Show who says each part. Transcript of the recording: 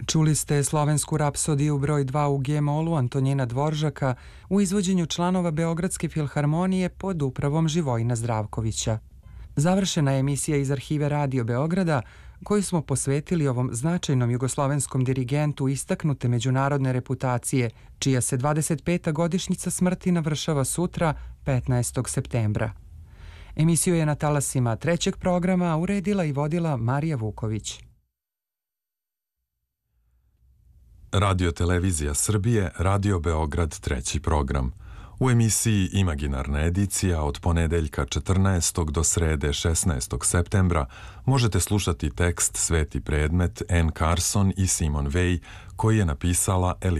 Speaker 1: Čuli ste slovensku rapsodiju broj 2 u G-molu Antonijina Dvoržaka u izvođenju članova Beogradske filharmonije pod upravom Živojina Zdravkovića. Završena je emisija iz arhive Radio Beograda koju smo posvetili ovom značajnom jugoslovenskom dirigentu istaknute međunarodne reputacije, čija se 25. godišnjica smrti navršava sutra, 15. septembra. Emisiju je na talasima trećeg programa uredila i vodila Marija Vuković.
Speaker 2: Radio-televizija Srbije, Radio Beograd, treći program. U emisiji Imaginarna edicija od ponedeljka 14. do srede 16. septembra možete slušati tekst Sveti predmet Anne Carson i Simone Weil koji je napisala